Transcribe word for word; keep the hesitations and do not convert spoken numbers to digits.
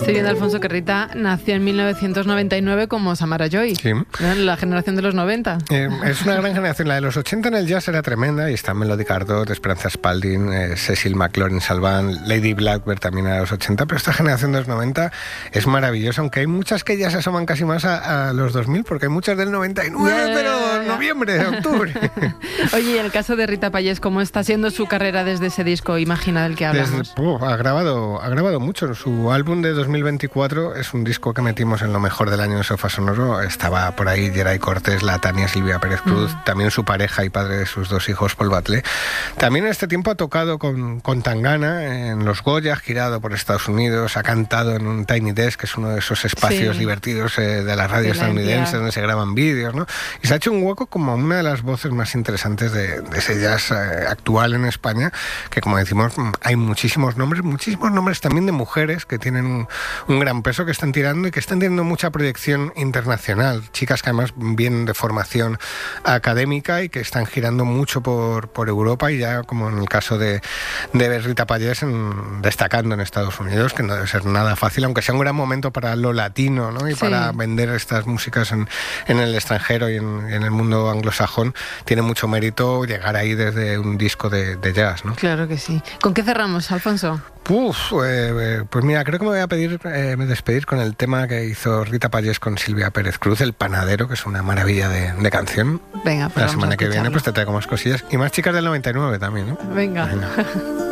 Estoy viendo, Alfonso, que Rita nació en mil novecientos noventa y nueve como Samara Joy. Sí. La generación de los noventa. Eh, es una gran generación. La de los ochenta en el jazz era tremenda, y está Melody Gardot, Esperanza Spalding, eh, Cecil McLaurin Salvant, Lady Blackbird también era de los ochenta, pero esta generación de los noventa es maravillosa, aunque hay muchas que ya se asoman casi más a, a los dos mil, porque hay muchas del noventa y nueve, yeah, pero yeah, yeah. noviembre, octubre. Oye, y en el caso de Rita Payés, ¿cómo está siendo su carrera desde ese disco Imagina del que hablamos? Desde, uh, ha, grabado, ha grabado mucho. Su álbum de dos mil veinticuatro es un disco que metimos en lo mejor del año de Sofá Sonoro. Estaba por ahí Geray Cortés, la Tania Silvia Pérez Cruz, mm. también su pareja y padre de sus dos hijos, Paul Batlé. También en este tiempo ha tocado con, con Tangana en los Goya, girado por Estados Unidos, ha cantado en un Tiny Desk, que es uno de esos espacios sí. divertidos eh, de la radio de estadounidense, la donde se graban vídeos, ¿no? Y se ha hecho un hueco como una de las voces más interesantes de, de ese jazz eh, actual en España, que como decimos, hay muchísimos nombres, muchísimos nombres también de mujeres que tienen un, un gran peso, que están tirando y que están teniendo mucha proyección internacional. Chicas que además vienen de formación académica y que están girando mucho por, por Europa, y ya como en el caso de, de Rita Payés en, destacando en Estados Unidos, que no debe ser nada fácil, aunque sea un gran momento para lo latino, ¿no? Y sí. para vender estas músicas en, en el extranjero y en, en el mundo anglosajón, tiene mucho mérito llegar ahí desde un disco de, de jazz, ¿no? Claro que sí. ¿Con qué cerramos, Alfonso? Uf, eh, pues mira, creo que me voy a pedir eh, me despedir con el tema que hizo Rita Payés con Silvia Pérez Cruz, El Panadero, que es una maravilla de, de canción. Venga, pues la semana que viene pues te traigo más cosillas y más chicas del noventa y nueve también, ¿no? Venga. Venga.